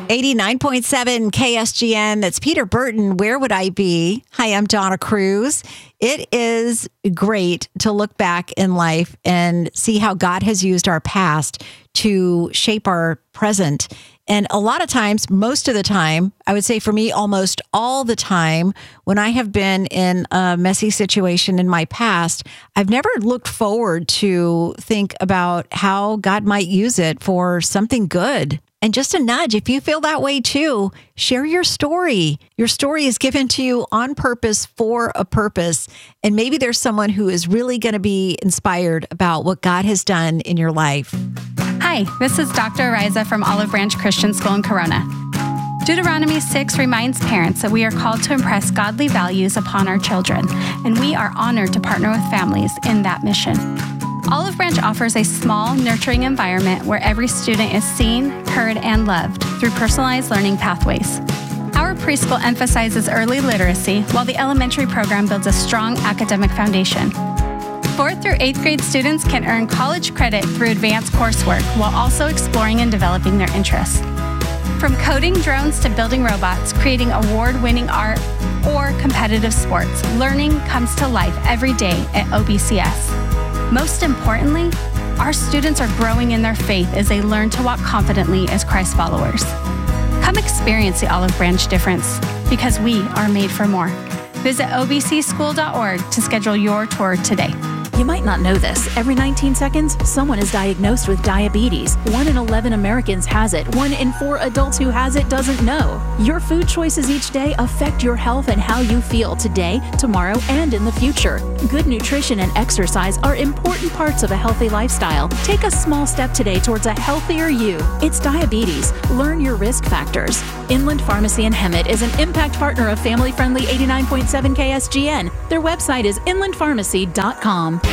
89.7 KSGN. That's Peter Burton. Where would I be? Hi, I'm Donna Cruz. It is great to look back in life and see how God has used our past to shape our present. And a lot of times, most of the time, I would say for me, almost all the time, when I have been in a messy situation in my past, I've never looked forward to think about how God might use it for something good. And just a nudge, if you feel that way too, share your story. Your story is given to you on purpose for a purpose. And maybe there's someone who is really going to be inspired about what God has done in your life. Hi, this is Dr. Ariza from Olive Branch Christian School in Corona. Deuteronomy 6 reminds parents that we are called to impress godly values upon our children, and we are honored to partner with families in that mission. Olive Branch offers a small, nurturing environment where every student is seen, heard, and loved through personalized learning pathways. Our preschool emphasizes early literacy, while the elementary program builds a strong academic foundation. 4th through 8th grade students can earn college credit through advanced coursework while also exploring and developing their interests. From coding drones to building robots, creating award-winning art, or competitive sports, learning comes to life every day at OBCS. Most importantly, our students are growing in their faith as they learn to walk confidently as Christ followers. Come experience the Olive Branch difference, because we are made for more. Visit obcschool.org to schedule your tour today. You might not know this. Every 19 seconds, someone is diagnosed with diabetes. 1 in 11 Americans has it. 1 in 4 adults who has it doesn't know. Your food choices each day affect your health and how you feel today, tomorrow, and in the future. Good nutrition and exercise are important parts of a healthy lifestyle. Take a small step today towards a healthier you. It's diabetes. Learn your risk factors. Inland Pharmacy in Hemet is an impact partner of family-friendly 89.7 KSGN. Their website is inlandpharmacy.com.